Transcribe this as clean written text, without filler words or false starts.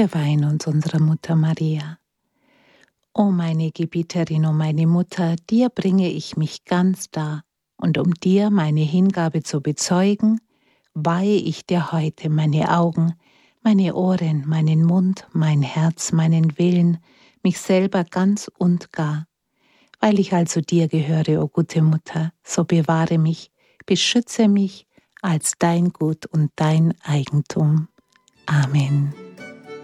Wir weihen uns unserer Mutter Maria. O meine Gebieterin, o meine Mutter, dir bringe ich mich ganz dar, und um dir meine Hingabe zu bezeugen, weihe ich dir heute meine Augen, meine Ohren, meinen Mund, mein Herz, meinen Willen, mich selber ganz und gar. Weil ich also dir gehöre, o gute Mutter, so bewahre mich, beschütze mich als dein Gut und dein Eigentum. Amen.